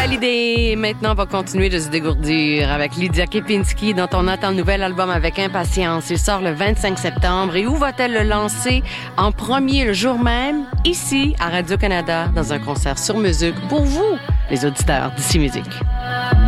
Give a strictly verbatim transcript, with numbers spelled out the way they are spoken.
Hallyday, maintenant, va continuer de se dégourdir avec Lydia Kepinski, dont on attend le nouvel album avec impatience. Il sort le vingt-cinq septembre. Et où va-t-elle le lancer? En premier, le jour même, ici, à Radio-Canada, dans un concert sur mesure pour vous, les auditeurs d'Ici Musique.